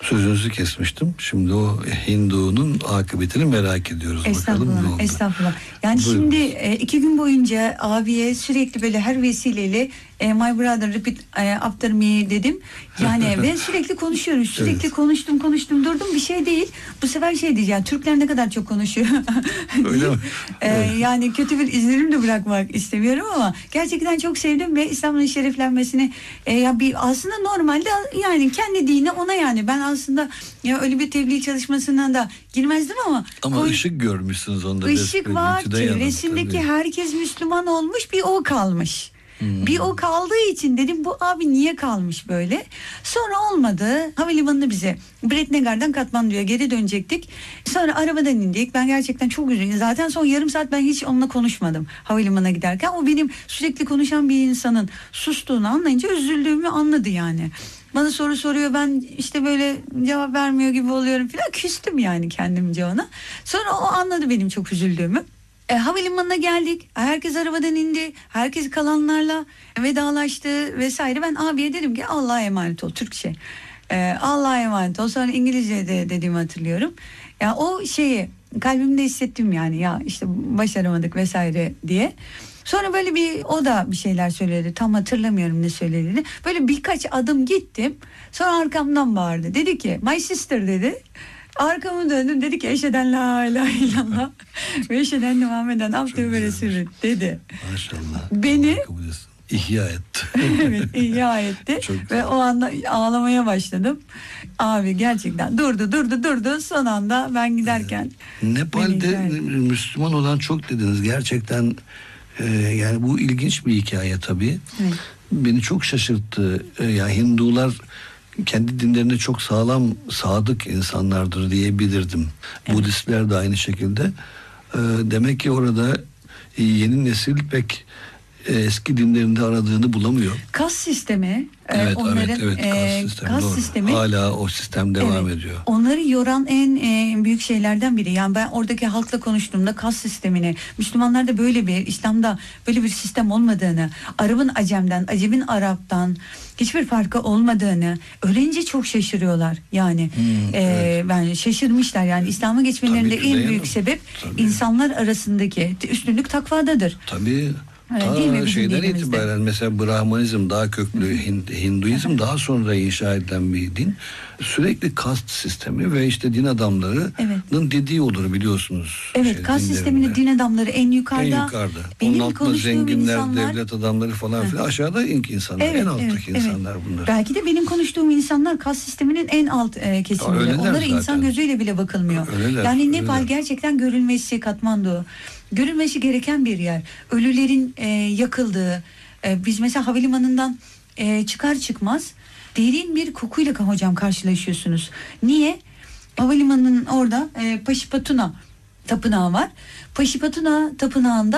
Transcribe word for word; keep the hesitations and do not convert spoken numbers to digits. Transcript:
Sözünüzü kesmiştim. Şimdi o Hindu'nun akıbetini merak ediyoruz. Bakalım ne oldu. Estağfurullah. Yani Buyurun. şimdi e, iki gün boyunca abiye sürekli böyle her vesileyle e, my brother repeat e, after me dedim. Yani ve sürekli konuşuyoruz. Sürekli Evet. konuştum konuştum durdum, bir şey değil. Bu sefer şey diyeceğim. Türkler ne kadar çok konuşuyor. Öyle mi? E, Evet. yani kötü bir izlenim de bırakmak istemiyorum ama gerçekten çok sevdim ve İslam'ın şereflenmesini e, ya bir aslında normalde yani kendi dini ona, yani ben aslında ya öyle bir tebliğ çalışmasına da girmezdim ama Ama o, ışık görmüşsünüz onda. ışık var, çevresindeki tabii. herkes Müslüman olmuş, bir o kalmış. Hmm. Bir o kaldığı için dedim bu abi niye kalmış böyle. Sonra olmadı. Havalimanını bize Biretngar'dan Katmandu'ya geri dönecektik. Sonra arabadan indik. Ben gerçekten çok üzüldüm. Zaten son yarım saat ben hiç onunla konuşmadım havalimanına giderken. O benim sürekli konuşan bir insanın sustuğunu anlayınca üzüldüğümü anladı yani. Bana soru soruyor, ben işte böyle cevap vermiyor gibi oluyorum falan. Küstüm yani kendimce ona. Sonra o anladı benim çok üzüldüğümü. E, havalimanına geldik. Herkes arabadan indi. Herkes kalanlarla vedalaştı vesaire. Ben abiye dedim ki Allah'a emanet ol. Türkçe. E, Allah'a emanet ol. Sonra İngilizce de dediğimi hatırlıyorum. Ya o şeyi kalbimde hissettim yani, ya işte başaramadık vesaire diye. Sonra böyle bir o da bir şeyler söyledi. Tam hatırlamıyorum ne söylediğini. Böyle birkaç adım gittim. Sonra arkamdan bağırdı. Dedi ki my sister dedi. Arkamı döndüm, dedi ki eşheden la ilahe illallah ve eşheden Muhammeden abdühü ve resulü dedi. Maşallah. Beni ihya etti. evet, ihya etti ve o anda ağlamaya başladım. Abi gerçekten durdu durdu durdu son anda ben giderken. Ee, Nepal'de Müslüman olan çok dediniz. Gerçekten e, yani bu ilginç bir hikaye tabii. Evet. Beni çok şaşırttı. E, ya Hindular kendi dinlerine çok sağlam, sadık insanlardır diyebilirdim. Evet. Budistler de aynı şekilde. Ee, demek ki orada yeni nesil pek e, eski dinlerinde aradığını bulamıyor. Kas sistemi, evet, onların evet, evet, kas, e, sistemi, kas doğru. sistemi hala o sistem devam evet, ediyor. onları yoran en e, büyük şeylerden biri. Yani ben oradaki halkla konuştuğumda kas sistemini, Müslümanlarda böyle bir, İslam'da böyle bir sistem olmadığını, Arap'ın Acem'den, Acem'in Arap'tan hiçbir farkı olmadığını öğrenince çok şaşırıyorlar. Yani hmm, e, evet. ben şaşırmışlar. Yani İslam'a geçmelerinde en büyük yanım. sebep Tabii. insanlar arasındaki üstünlük takvadadır. Tabii. Öyle Ta şeyden itibaren mesela Brahmanizm daha köklü, Hinduizm daha sonra inşa edilen bir din. Sürekli kast sistemi ve işte din adamlarının evet. dediği olur biliyorsunuz. Evet, şey, kast sisteminin din adamları en yukarıda. En yukarıda. Benim onun altında zenginler, insanlar, devlet adamları falan filan. Aşağıda ilk insanlar, evet, en alttaki evet, insanlar evet. bunlar. Belki de benim konuştuğum insanlar kast sisteminin en alt e, kesimleri. Onlara zaten. insan gözüyle bile bakılmıyor. Öyleler, yani Nepal öyleler. gerçekten görülmesi, Katmandu görülmesi gereken bir yer. Ölülerin e, yakıldığı, e, biz mesela havalimanından e, çıkar çıkmaz derin bir kokuyla hocam karşılaşıyorsunuz. Niye? Havalimanının orada e, Paşipatuna tapınağı var. Paşipatuna tapınağında